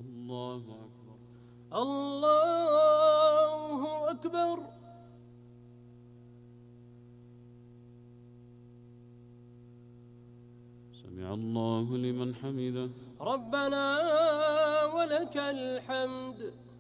الله أكبر. الله أكبر. سمع الله لمن حمده. ربنا ولك الحمد.